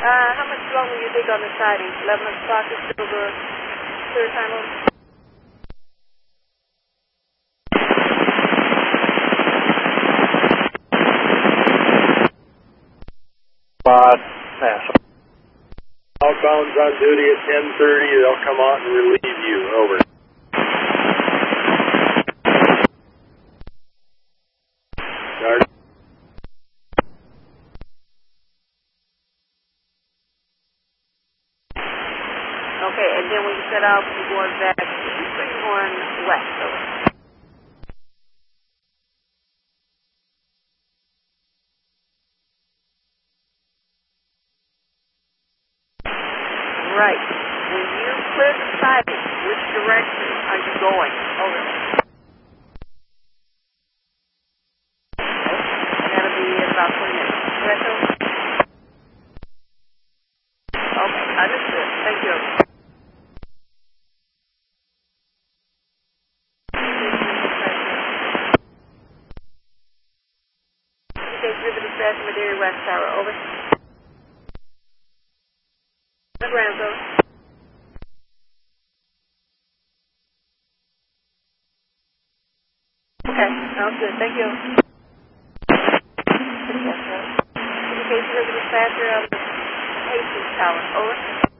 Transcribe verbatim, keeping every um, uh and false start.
Uh, how much longer you think on the siding? eleven o'clock is still the clear time on? Uh, pass. Outbound's on duty at ten thirty. They'll come out and relieve you. Over. Start. Okay, and then when you set out, you're going back east or you're going west? Over. Right. When you clear the siding, which direction are you going? Over. That'll be in about twenty minutes. Correct, over? Okay, understood. Thank you. Okay, River Dispatch, Madera West Tower, over. The ground, over. Okay, sounds good. Thank you. Okay, River Dispatch, um, Hastings Tower, over.